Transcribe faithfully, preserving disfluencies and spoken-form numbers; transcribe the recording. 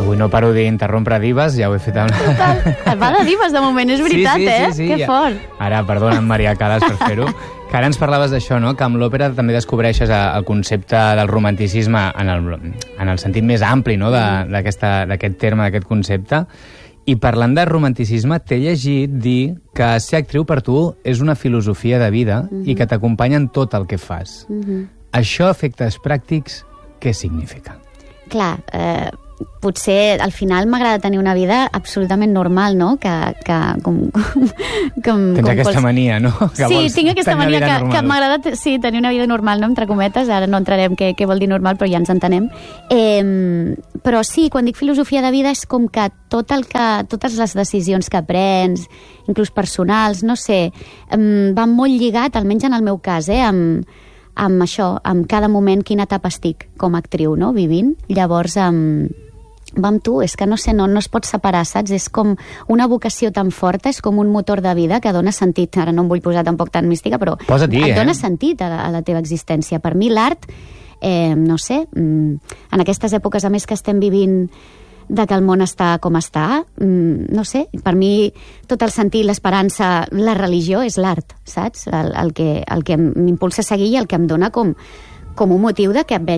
avui no paro d'interrompre divas, ja ho he fet amb... Total. Et va de divas, de moment, és veritat, sí, sí, eh? Sí, sí, que ja. fort. Ara, perdona, Maria Calas, per fer-ho. Que ara ens parlaves d'això, no? Que amb l'òpera també descobreixes el concepte del romanticisme en el, en el sentit més ampli, no? d'aquest terme, d'aquest concepte. I parlant de romanticisme, t'he llegit dir que ser actriu per tu és una filosofia de vida uh-huh. i que t'acompanya en tot el que fas. Uh-huh. Això, a efectes pràctics, què significa? Clar, eh, potser al final m'agrada tenir una vida absolutament normal, no? Que, que com, com, com, Tens com aquesta quals... mania, no? Que sí, tinc aquesta mania que, que m'agrada sí, tenir una vida normal, no? Entre cometes, ara no entrarem què, què vol dir normal, però ja ens entenem. Eh, però sí, quan dic filosofia de vida és com que, tot el que totes les decisions que prens, inclús personals, no sé, eh, van molt lligat, almenys en el meu cas, eh, amb amb això, amb cada moment quina etapa estic com a actriu, no?, vivint. Llavors, amb, amb tu, és que no sé, no, no es pot separar, saps? És com una vocació tan forta, és com un motor de vida que dona sentit. Ara no em vull posar tampoc tan mística, però Posa-t'hi, et dona eh? sentit a la, a la teva existència. Per mi l'art, eh, no sé, en aquestes èpoques, a més que estem vivint de que el món està com està, no sé, per mi tot el sentit, l'esperança, la religió és l'art, saps? El, el, que, el que m'impulsa a seguir i el que em dona com, com un motiu de que veig